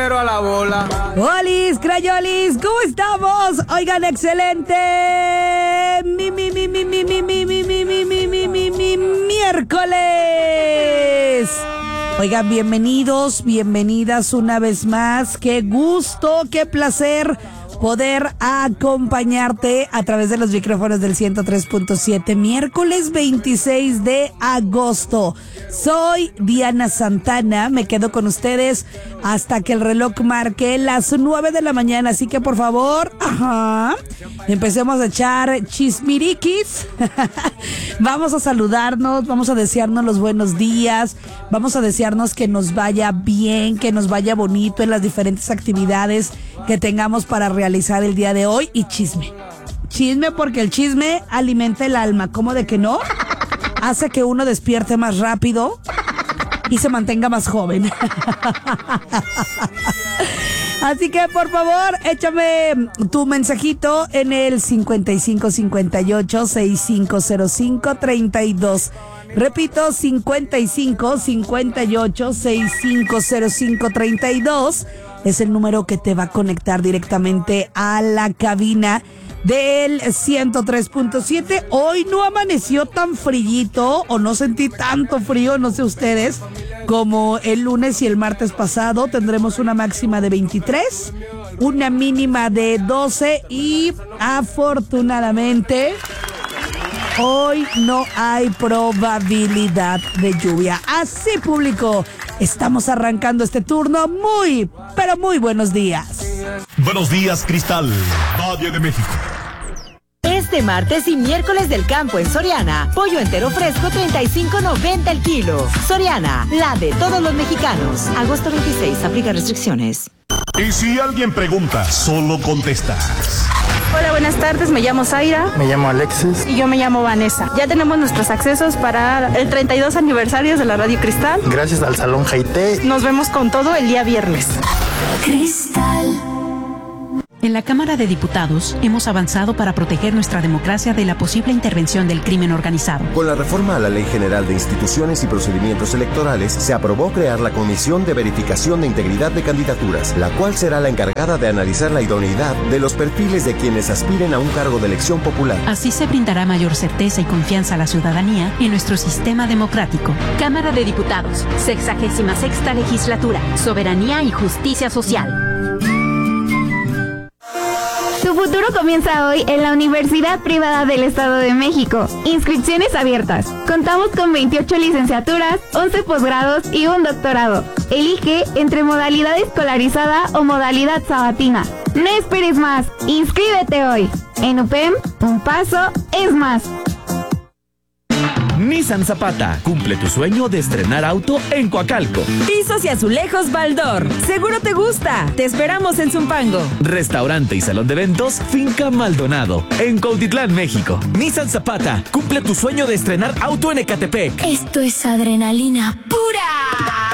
dinero a la bola. ¡Olis, crayolis! ¿Cómo estamos? Oigan, excelente. Miércoles. Oigan, bienvenidos, bienvenidas una vez más. Qué gusto, qué placer poder acompañarte a través de los micrófonos del 103.7, miércoles 26 de agosto. Soy Diana Santana, me quedo con ustedes hasta que el reloj marque las 9 de la mañana, así que por favor, empecemos a echar chismiriquis. Vamos a saludarnos, vamos a desearnos los buenos días, vamos a desearnos que nos vaya bien, que nos vaya bonito en las diferentes actividades que tengamos para realizar el día de hoy. Y chisme porque el chisme alimenta el alma, ¿cómo de que no? Hace que uno despierte más rápido y se mantenga más joven. Así que por favor, échame tu mensajito en el 5558-650532. Repito, 5558-650532 es el número que te va a conectar directamente a la cabina del 103.7. Hoy no amaneció tan frillito, o no sentí tanto frío, no sé ustedes, como el lunes y el martes pasado. Tendremos una máxima de 23, una mínima de 12 y afortunadamente hoy no hay probabilidad de lluvia. Así, público, estamos arrancando este turno. Muy, pero muy buenos días. Buenos días, Cristal, Valle de México. Este martes y miércoles del campo en Soriana, pollo entero fresco $35.90 el kilo. Soriana, la de todos los mexicanos. Agosto 26, aplica restricciones. Y si alguien pregunta, solo contestas. Hola, buenas tardes, me llamo Zaira. Me llamo Alexis. Y yo me llamo Vanessa. Ya tenemos nuestros accesos para el 32 aniversario de la Radio Cristal. Gracias al Salón Jaité. Nos vemos con todo el día viernes. Cristal. En la Cámara de Diputados hemos avanzado para proteger nuestra democracia de la posible intervención del crimen organizado. Con la reforma a la Ley General de Instituciones y Procedimientos Electorales, se aprobó crear la Comisión de Verificación de Integridad de Candidaturas, la cual será la encargada de analizar la idoneidad de los perfiles de quienes aspiren a un cargo de elección popular. Así se brindará mayor certeza y confianza a la ciudadanía en nuestro sistema democrático. Cámara de Diputados, 66ª Legislatura, Soberanía y Justicia Social. Tu futuro comienza hoy en la Universidad Privada del Estado de México. Inscripciones abiertas. Contamos con 28 licenciaturas, 11 posgrados y un doctorado. Elige entre modalidad escolarizada o modalidad sabatina. No esperes más. Inscríbete hoy. En UPEM, un paso es más. Nissan Zapata, cumple tu sueño de estrenar auto en Coacalco. Pisos y azulejos Baldor, seguro te gusta, te esperamos en Zumpango. Restaurante y salón de eventos Finca Maldonado, en Cuautitlán, México. Nissan Zapata, cumple tu sueño de estrenar auto en Ecatepec. Esto es adrenalina pura.